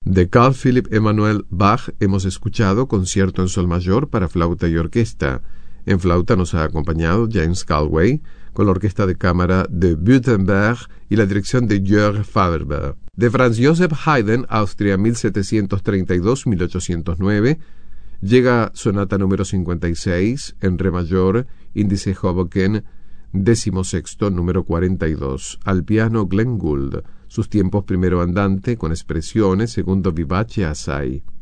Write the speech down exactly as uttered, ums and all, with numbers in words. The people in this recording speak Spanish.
De Carl Philipp Emanuel Bach hemos escuchado Concierto en Sol Mayor para flauta y orquesta. En flauta nos ha acompañado James Galway, con la orquesta de cámara de Württemberg y la dirección de Jörg Faberberg. De Franz Joseph Haydn, Austria, mil setecientos treinta y dos a mil ochocientos nueve, llega sonata número cincuenta y seis, en re mayor, índice Hoboken, décimo sexto, número cuarenta y dos, al piano Glenn Gould, sus tiempos primero andante, con expresiones, segundo vivace assai.